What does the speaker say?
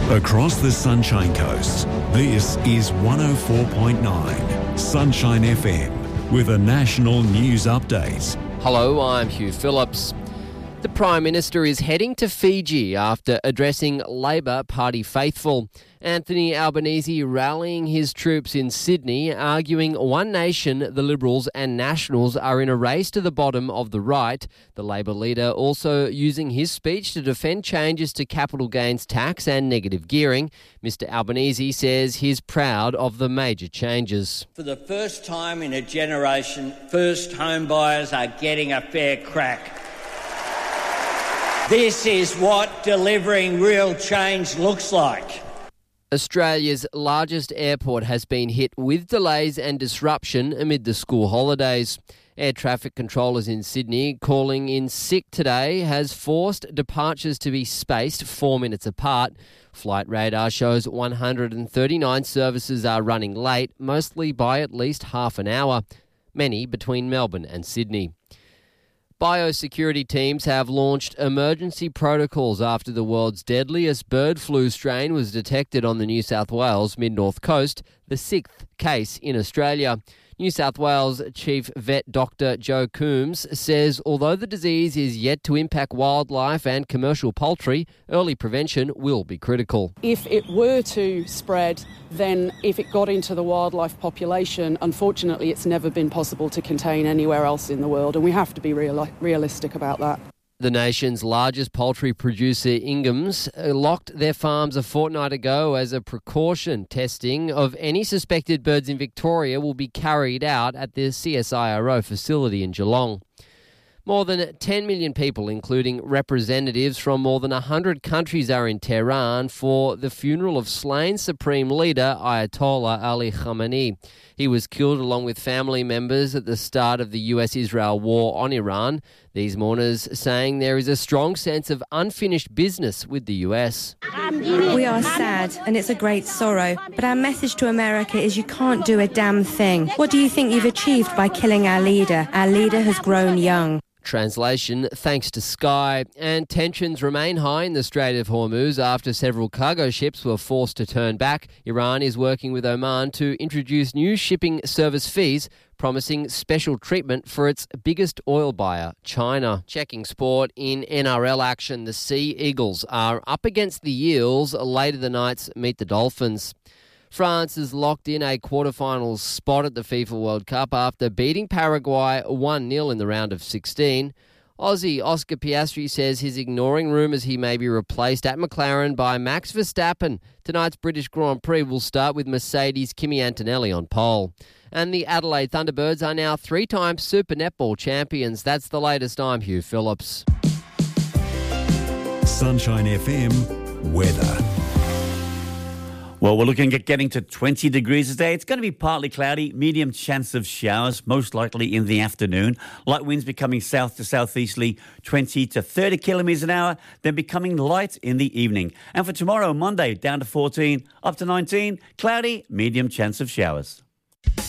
Across the Sunshine Coast, this is 104.9 Sunshine FM with a national news update. Hello, I'm Hugh Phillips. The Prime Minister is heading to Fiji after addressing Labor Party faithful. Anthony Albanese rallying his troops in Sydney, arguing One Nation, the Liberals and Nationals are in a race to the bottom of the right. The Labor leader also using his speech to defend changes to capital gains tax and negative gearing. Mr Albanese says he's proud of the major changes. For the first time in a generation, first home buyers are getting a fair crack. This is what delivering real change looks like. Australia's largest airport has been hit with delays and disruption amid the school holidays. Air traffic controllers in Sydney calling in sick today has forced departures to be spaced 4 minutes apart. Flight radar shows 139 services are running late, mostly by at least half an hour, many between Melbourne and Sydney. Biosecurity teams have launched emergency protocols after the world's deadliest bird flu strain was detected on the New South Wales mid-north coast, the sixth case in Australia. New South Wales Chief Vet Dr Joe Coombs says although the disease is yet to impact wildlife and commercial poultry, early prevention will be critical. If it were to spread, then if it got into the wildlife population, unfortunately it's never been possible to contain anywhere else in the world, and we have to be realistic about that. The nation's largest poultry producer, Ingham's, locked their farms a fortnight ago as a precaution. Testing of any suspected birds in Victoria will be carried out at the CSIRO facility in Geelong. More than 10 million people, including representatives from more than 100 countries, are in Tehran for the funeral of slain Supreme Leader Ayatollah Ali Khamenei. He was killed along with family members at the start of the US-Israel war on Iran. These mourners saying there is a strong sense of unfinished business with the US. We are sad and it's a great sorrow, but our message to America is you can't do a damn thing. What do you think you've achieved by killing our leader? Our leader has grown young. Translation, thanks to Sky. And tensions remain high in the Strait of Hormuz after several cargo ships were forced to turn back. Iran is working with Oman to introduce new shipping service fees, promising special treatment for its biggest oil buyer, China. Checking sport in NRL action, the Sea Eagles are up against the Eels. Later the Knights meet the Dolphins. France has locked in a quarterfinals spot at the FIFA World Cup after beating Paraguay 1-0 in the round of 16. Aussie Oscar Piastri says he's ignoring rumours he may be replaced at McLaren by Max Verstappen. Tonight's British Grand Prix will start with Mercedes' Kimi Antonelli on pole. And the Adelaide Thunderbirds are now 3-time Super Netball champions. That's the latest. I'm Hugh Phillips. Sunshine FM weather. Well, we're looking at getting to 20 degrees today. It's going to be partly cloudy, medium chance of showers, most likely in the afternoon. Light winds becoming south to southeasterly, 20 to 30 kilometres an hour, then becoming light in the evening. And for tomorrow, Monday, down to 14, up to 19, cloudy, medium chance of showers.